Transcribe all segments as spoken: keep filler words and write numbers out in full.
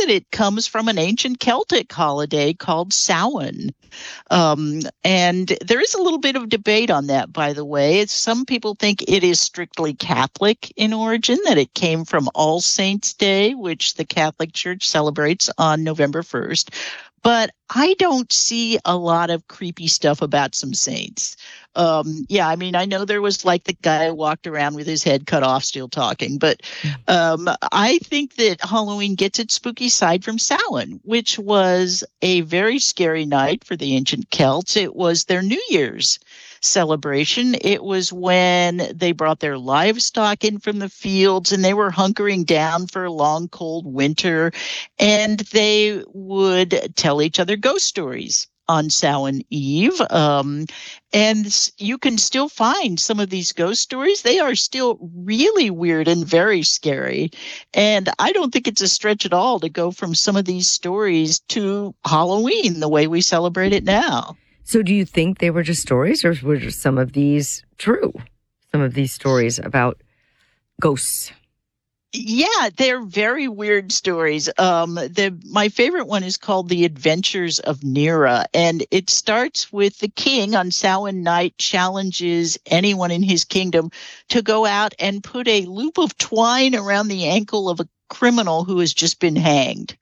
that it comes from an ancient Celtic holiday called Samhain. Um, and there is a little bit of debate on that, by the way. It's, some people think it is strictly Catholic in origin, that it came from All Saints' Day, which the Catholic Church celebrates on November first. But I don't see a lot of creepy stuff about some saints. Um, yeah, I mean, I know there was like the guy who walked around with his head cut off still talking, but um, I think that Halloween gets its spooky side from Samhain, which was a very scary night for the ancient Celts. It was their New Year's celebration. It was when they brought their livestock in from the fields and they were hunkering down for a long, cold winter, and they would tell each other ghost stories on Samhain Eve. Um, and you can still find some of these ghost stories. They are still really weird and very scary. And I don't think it's a stretch at all to go from some of these stories to Halloween the way we celebrate it now. So do you think they were just stories, or were some of these true? Some of these stories about ghosts? Yeah, they're very weird stories. Um, the, my favorite one is called The Adventures of Nera, and it starts with the king on Samhain night challenges anyone in his kingdom to go out and put a loop of twine around the ankle of a criminal who has just been hanged.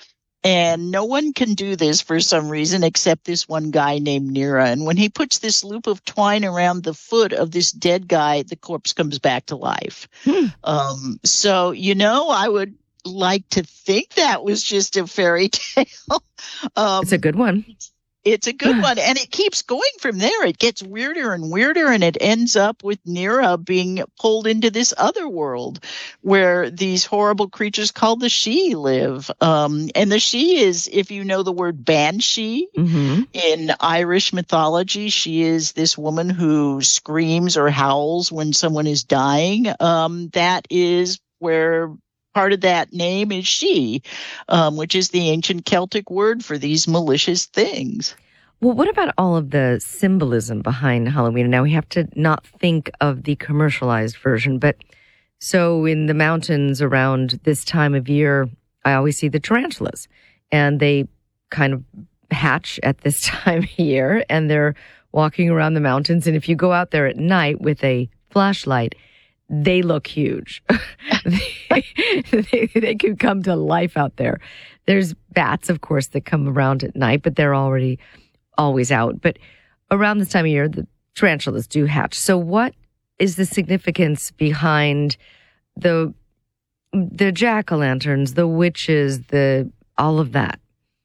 And no one can do this for some reason except this one guy named Nera. And when he puts this loop of twine around the foot of this dead guy, the corpse comes back to life. Hmm. Um, so, you know, I would like to think that was just a fairy tale. um, it's a good one. It's a good one. And it keeps going from there. It gets weirder and weirder, and it ends up with Nera being pulled into this other world where these horrible creatures called the Sidhe live. Um, and the Sidhe is, if you know the word banshee, mm-hmm. in Irish mythology, she is this woman who screams or howls when someone is dying. Um, that is where part of that name is Sidhe, um, which is the ancient Celtic word for these malicious things. Well, what about all of the symbolism behind Halloween? Now, we have to not think of the commercialized version, but so in the mountains around this time of year, I always see the tarantulas, and they kind of hatch at this time of year, and they're walking around the mountains, and if you go out there at night with a flashlight, they look huge. they, they, they can come to life out there. There's bats, of course, that come around at night, but they're already always out. But around this time of year, the tarantulas do hatch. So what is the significance behind the the jack-o'-lanterns, the witches, the all of that?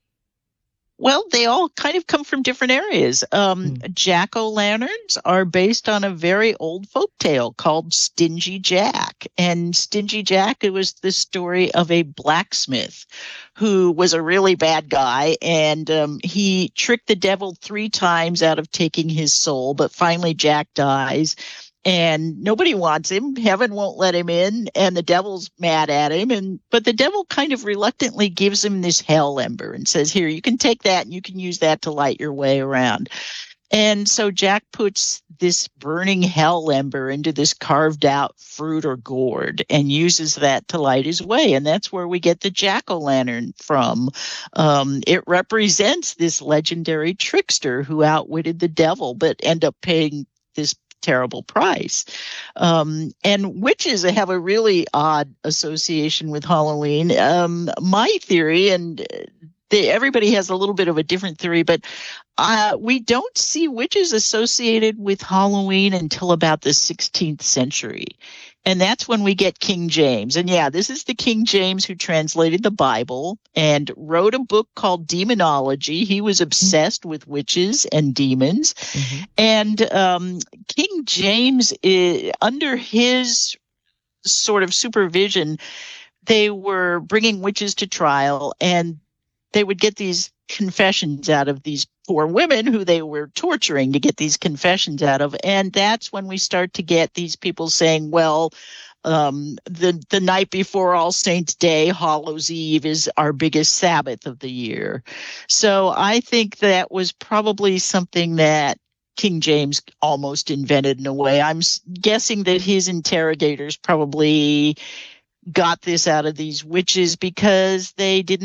Well, they all kind of come from different areas. Um, mm. Jack-o'-lanterns are based on a very old folktale called Stingy Jack. And Stingy Jack, it was the story of a blacksmith who was a really bad guy, and um, he tricked the devil three times out of taking his soul, but finally Jack dies. And nobody wants him. Heaven won't let him in, and the devil's mad at him. And but the devil kind of reluctantly gives him this hell ember and says, "Here, you can take that, and you can use that to light your way around." And so Jack puts this burning hell ember into this carved out fruit or gourd and uses that to light his way. And that's where we get the jack-o'-lantern from. Um, it represents this legendary trickster who outwitted the devil, but end up paying this terrible price. Um, and witches have a really odd association with Halloween. Um, my theory, and they, everybody has a little bit of a different theory, but uh, we don't see witches associated with Halloween until about the sixteenth century. And that's when we get King James. And yeah, this is the King James who translated the Bible and wrote a book called Demonology. He was obsessed with witches and demons. Mm-hmm. And um, King James, is, under his sort of supervision, they were bringing witches to trial, and they would get these confessions out of these poor women who they were torturing to get these confessions out of. And that's when we start to get these people saying, well, um, the, the night before All Saints' Day, Hallows' Eve, is our biggest Sabbath of the year. So I think that was probably something that King James almost invented in a way. I'm guessing that his interrogators probably got this out of these witches because they didn't